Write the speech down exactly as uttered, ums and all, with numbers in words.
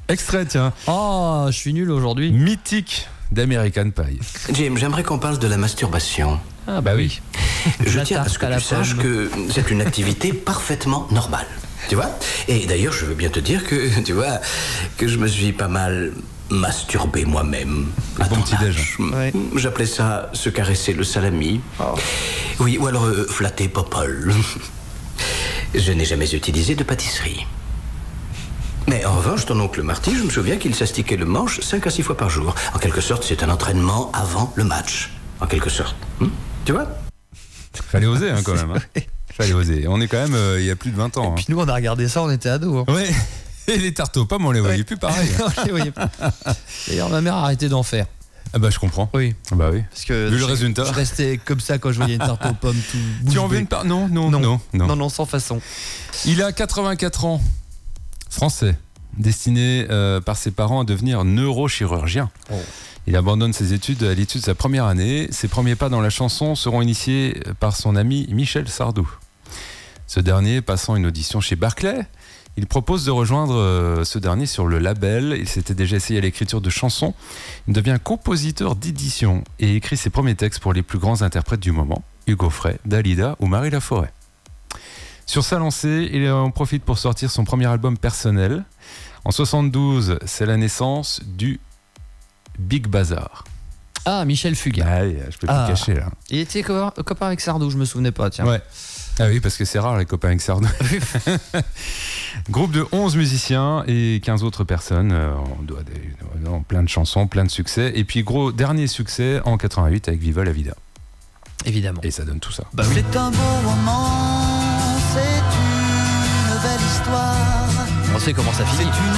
Extrait, tiens. Oh, je suis nul aujourd'hui. Mythique d'American Pie. Jim, j'aimerais qu'on parle de la masturbation. Ah bah oui. Je La tiens à tarte ce que à la tu saches pomme. que c'est une activité parfaitement normale. Tu vois? Et d'ailleurs, je veux bien te dire que, tu vois, que je me suis pas mal masturbé moi-même. à Bon ton petit déj. âge. Ouais. J'appelais ça se caresser le salami. Oui, ou alors euh, flatter Popol. Je n'ai jamais utilisé de pâtisserie. Mais en revanche, ton oncle Marty, je me souviens qu'il s'astiquait le manche cinq à six fois par jour. En quelque sorte, c'est un entraînement avant le match. En quelque sorte. Hmm? Tu vois? Fallait oser hein, quand même. Hein. Fallait oser. On est quand même euh, il y a plus de vingt ans. Et puis nous, on a regardé ça, on était ados. Hein. Ouais. Et les tartes aux pommes, on les voyait Ouais. plus pareil. On les voyait pas. D'ailleurs, ma mère a arrêté d'en faire. Ah bah je comprends. Oui. Ah bah oui. Parce que Vu le je, résultat. je restais comme ça quand je voyais une tarte aux pommes tout bouche Tu en veux bée. une part? Non, non, Non. non, non. Non, non, sans façon. Il a quatre-vingt-quatre ans. Français. Destiné euh, par ses parents à devenir neurochirurgien. Oh. Il abandonne ses études à l'étude de sa première année. Ses premiers pas dans la chanson seront initiés par son ami Michel Sardou. Ce dernier, passant une audition chez Barclay, il propose de rejoindre euh, ce dernier sur le label. Il s'était déjà essayé à l'écriture de chansons. Il devient compositeur d'édition et écrit ses premiers textes pour les plus grands interprètes du moment, Hugo Frey, Dalida ou Marie Laforêt. Sur sa lancée, il en profite pour sortir son premier album personnel. En soixante-douze, c'est la naissance du Big Bazar. Ah, Michel Fugain. Ah oui, je peux Ah. tout cacher là. Il était co- copain avec Sardou, je me souvenais pas, tiens. Ouais. Ah oui, parce que c'est rare les copains avec Sardou. Groupe de onze musiciens et quinze autres personnes. Euh, on doit des, non, plein de chansons, plein de succès. Et puis gros dernier succès en quatre-vingt-huit avec Viva la Vida. Évidemment. Et ça donne tout ça. Bah oui. C'est un beau roman, c'est une belle histoire. On sait comment ça finit. C'est une